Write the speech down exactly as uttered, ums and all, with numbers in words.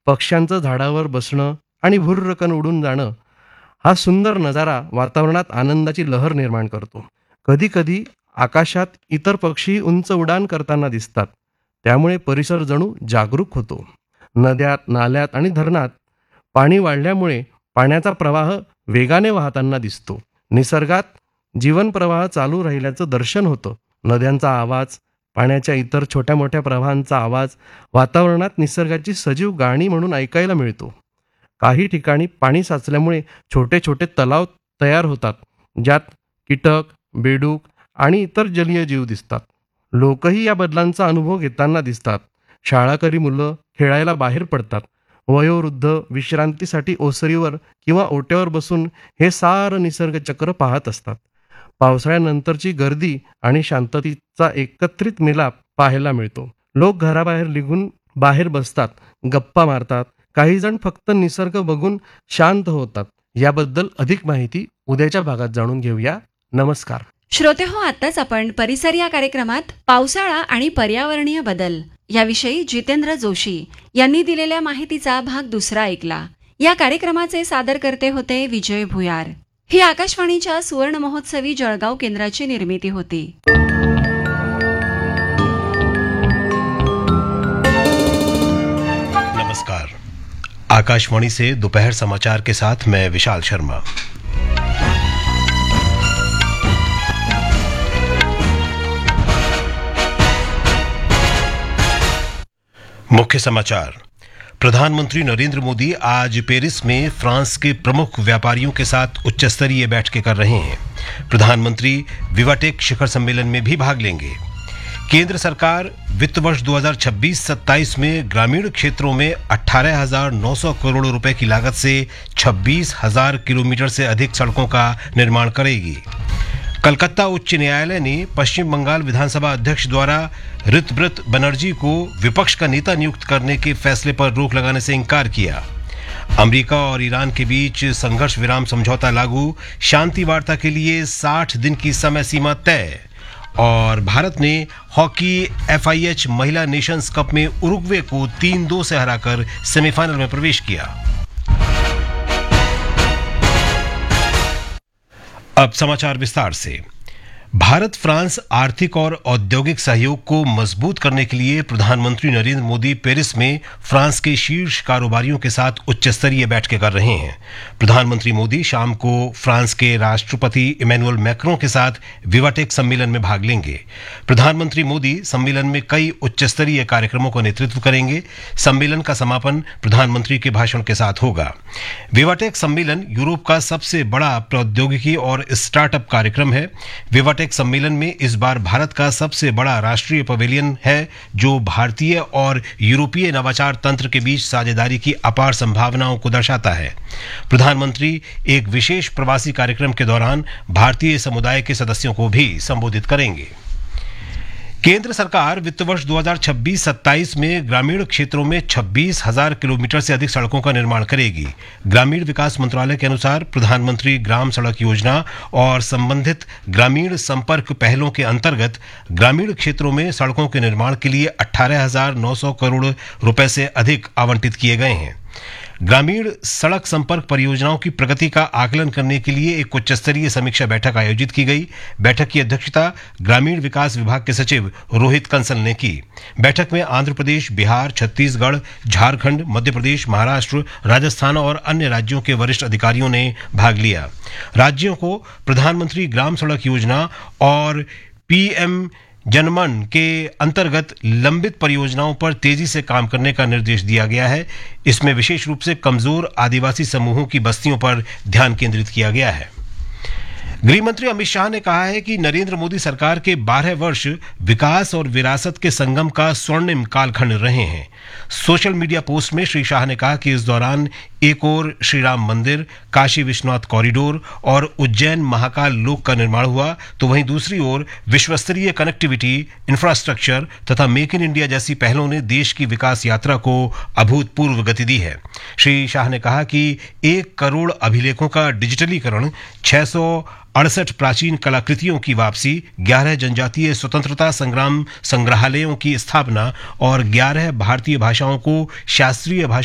पक्ष्यांचं झाडावर बसणं आणि भुर्रकन उडून जाणं हा सुंदर नजारा वातावरणात आनंदाची लहर निर्माण करतो. कधीकधी आकाशात इतर पक्षी उंच उड्डाण करताना दिसतात. त्यामुळे परिसर जणू जागरूक होतो. नद्यात, नाल्यात आणि धरणात पाणी वाढल्यामुळे पाण्याचा प्रवाह वेगाने वाहताना दिसतो. निसर्गात जीवनप्रवाह चालू राहिल्याचं दर्शन होतं. नद्यांचा आवाज, पाण्याच्या इतर छोट्या मोठ्या प्रवाहांचा आवाज वातावरणात निसर्गाची सजीव गाणी म्हणून ऐकायला मिळतो. काही ठिकाणी पाणी साचल्यामुळे छोटे छोटे तलाव तयार होतात, ज्यात कीटक, बेडूक आणि इतर जलीय जीव दिसतात. लोकही या बदलांचा अनुभव घेताना दिसतात. शाळाकरी मुलं खेळायला बाहेर पडतात. वयोवृद्ध विश्रांतीसाठी ओसरीवर किंवा ओट्यावर बसून हे सारं निसर्गचक्र पाहत असतात. पावसाळ्यानंतरची गर्दी आणि शांततेचा एकत्रित मिलाप पाहायला मिळतो. लोक घराबाहेर निघून बाहेर बसतात, गप्पा मारतात. काही जण फक्त निसर्ग बघून शांत होतात. याबद्दल अधिक माहिती उद्याच्या भागात जाणून घेऊया. नमस्कार श्रोते हो, आताच आपण परिसर या कार्यक्रमात पावसाळा आणि पर्यावरणीय बदल याविषयी जितेंद्र जोशी यांनी दिलेल्या माहितीचा भाग दुसरा ऐकला. या कार्यक्रमाचे सादरकर्ते होते विजय भुयार. ही आकाशवाणीच्या सुवर्ण महोत्सवी जळगाव केंद्राची निर्मिती होती. नमस्कार, आकाशवाणी से दोपहर समाचार के साथ मैं विशाल शर्मा. मुख्य समाचार. प्रधानमंत्री नरेंद्र मोदी आज पेरिस में फ्रांस के प्रमुख व्यापारियों के साथ उच्च स्तरीय बैठकें कर रहे हैं. प्रधानमंत्री विवाटेक शिखर सम्मेलन में भी भाग लेंगे. केंद्र सरकार वित्त वर्ष दो हज़ार छब्बीस सत्ताईस में ग्रामीण क्षेत्रों में अठारह हजार नौ सौ करोड़ रुपए की लागत से छब्बीस हजार किलोमीटर से अधिक सड़कों का निर्माण करेगी. कलकत्ता उच्च न्यायालय ने पश्चिम बंगाल विधानसभा अध्यक्ष द्वारा ऋतव्रत बनर्जी को विपक्ष का नेता नियुक्त करने के फैसले पर रोक लगाने से इंकार किया. अमेरिका और ईरान के बीच संघर्ष विराम समझौता लागू, शांति वार्ता के लिए साठ दिन की समय सीमा तय. और भारत ने हॉकी एफ आई एच महिला नेशंस कप में उरुग्वे को तीन दो से हराकर सेमीफाइनल में प्रवेश किया. अब समाचार विस्तार से. भारत फ्रांस आर्थिक और औद्योगिक सहयोग को मजबूत करने के लिए प्रधानमंत्री नरेंद्र मोदी पेरिस में फ्रांस के शीर्ष कारोबारियों के साथ उच्च स्तरीय बैठकें कर रहे हैं. प्रधानमंत्री मोदी शाम को फ्रांस के राष्ट्रपति इमैनुअल मैक्रों के साथ विवाटेक सम्मेलन में भाग लेंगे. प्रधानमंत्री मोदी सम्मेलन में कई उच्च स्तरीय कार्यक्रमों का नेतृत्व करेंगे. सम्मेलन का समापन प्रधानमंत्री के भाषण के साथ होगा. विवाटेक सम्मेलन यूरोप का सबसे बड़ा प्रौद्योगिकी और स्टार्टअप कार्यक्रम है. विवाटेक सम्मेलन में इस बार भारत का सबसे बड़ा राष्ट्रीय पवेलियन है, जो भारतीय और यूरोपीय नवाचार तंत्र के बीच साझेदारी की अपार संभावनाओं को दर्शाता है. प्रधानमंत्री एक विशेष प्रवासी कार्यक्रम के दौरान भारतीय समुदाय के सदस्यों को भी संबोधित करेंगे. केंद्र सरकार वित्त वर्ष दो हज़ार छब्बीस सत्ताईस में ग्रामीण क्षेत्रों में छब्बीस हजार किलोमीटर से अधिक सड़कों का निर्माण करेगी. ग्रामीण विकास मंत्रालय के अनुसार प्रधानमंत्री ग्राम सड़क योजना और संबंधित ग्रामीण संपर्क पहलों के अंतर्गत ग्रामीण क्षेत्रों में सड़कों के निर्माण के लिए अठारह हजार नौ सौ करोड़ रुपए से अधिक आवंटित किए गए हैं. ग्रामीण सड़क संपर्क परियोजनाओं की प्रगति का आकलन करने के लिए एक उच्च स्तरीय समीक्षा बैठक आयोजित की गई. बैठक की अध्यक्षता ग्रामीण विकास विभाग के सचिव रोहित कंसल ने की. बैठक में आंध्र प्रदेश, बिहार, छत्तीसगढ़, झारखंड, मध्य प्रदेश, महाराष्ट्र, राजस्थान और अन्य राज्यों के वरिष्ठ अधिकारियों ने भाग लिया. राज्यों को प्रधानमंत्री ग्राम सड़क योजना और पीएम जनमन के अंतर्गत लंबित परियोजनाओं पर तेजी से काम करने का निर्देश दिया गया है. इसमें विशेष रूप से कमजोर आदिवासी समूहों की बस्तियों पर ध्यान केंद्रित किया गया है. गृह मंत्री अमित शाह ने कहा है कि नरेंद्र मोदी सरकार के बारह वर्ष विकास और विरासत के संगम का स्वर्णिम कालखंड रहे हैं. सोशल मीडिया पोस्ट में श्री शाह ने कहा कि इस दौरान एक ओर श्री राम मंदिर, काशी विश्वनाथ कॉरिडोर और उज्जैन महाकाल लोक का निर्माण हुआ, तो वहीं दूसरी ओर विश्वस्तरीय कनेक्टिविटी, इंफ्रास्ट्रक्चर तथा मेक इन इंडिया जैसी पहलों ने देश की विकास यात्रा को अभूतपूर्व गति दी है. श्री शाह ने कहा कि एक करोड़ अभिलेखों का डिजिटलीकरण, छह सौ अड़सठ प्राचीन कलाकृतियों की वापसी, ग्यारह जनजातीय स्वतंत्रता संग्राम संग्रहालयों की स्थापना और ग्यारह भारतीय भाषाओं को शास्त्रीय भाषा